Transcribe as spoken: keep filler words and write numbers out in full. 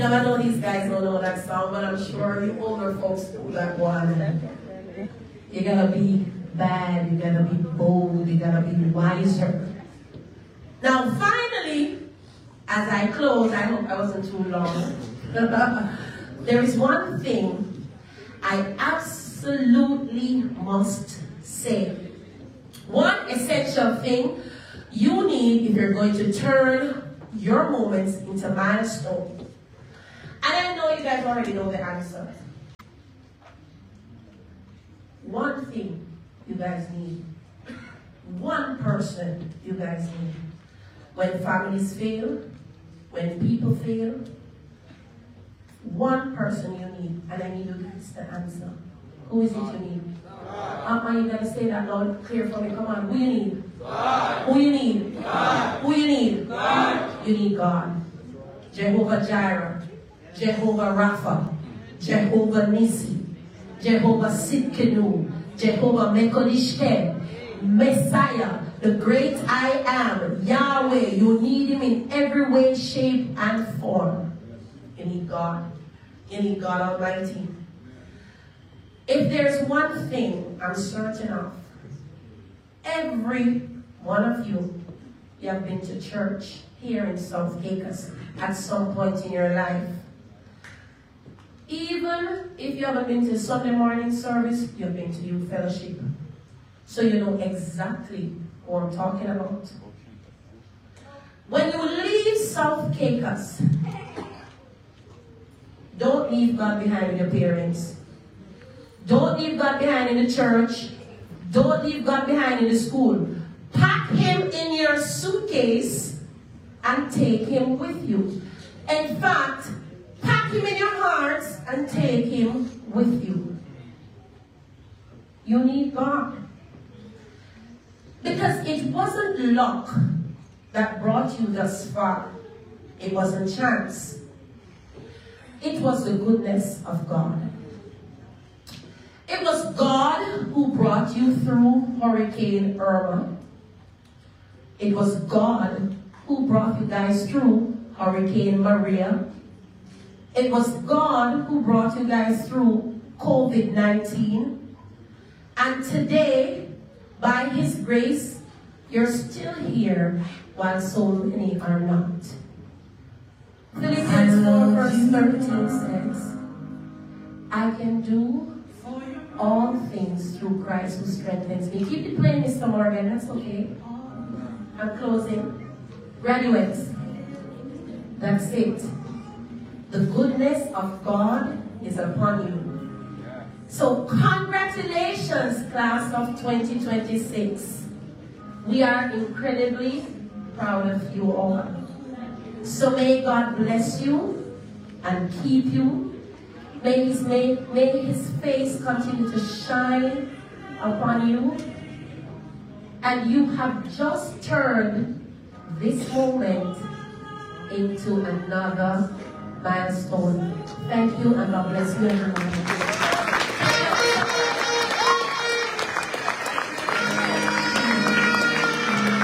I know these guys don't know that song, but I'm sure you older folks know that one. You gotta be bad, you gotta be bold, you gotta be wiser. Now finally, as I close, I hope I wasn't too long. There is one thing I absolutely must say. One essential thing you need if you're going to turn your moments into milestones. And I know you guys already know the answer. One thing you guys need. One person you guys need. When families fail, when people fail, one person you need. And I need you guys to answer. Who is it you need? Uh-uh, you gotta say that loud, clear for me. Come on, who you need? God. Who you need? God. Who you need? God. You need God. Jehovah Jireh, Jehovah Rapha, Jehovah Nissi, Jehovah Sidkenu, Jehovah Mekodishke, Messiah, the great I am, Yahweh. You need him in every way, shape, and form. You need God. You need God Almighty. If there's one thing I'm certain of, every one of you, you have been to church here in South Caicos at some point in your life. Even if you haven't been to Sunday morning service, you've been to youth fellowship. So you know exactly what I'm talking about. When you leave South Caicos, don't leave God behind with your parents. Don't leave God behind in the church. Don't leave God behind in the school. Pack him in your suitcase and take him with you. In fact, pack him in your heart and take him with you. You need God. Because it wasn't luck that brought you thus far. It wasn't chance. It was the goodness of God. It was God who brought you through Hurricane Irma. It was God who brought you guys through Hurricane Maria. It was God who brought you guys through COVID nineteen. And today, by his grace, you're still here while so many are not. Philippians four verse thirteen says, I can do all things through Christ who strengthens me. Keep it playing, Mister Morgan, that's okay. I'm closing. Graduates, that's it. The goodness of God is upon you. So congratulations, class of twenty twenty-six. We are incredibly proud of you all. So may God bless you and keep you. May his, may, may his face continue to shine upon you. And you have just turned this moment into another milestone. Thank you, and God bless you everyone.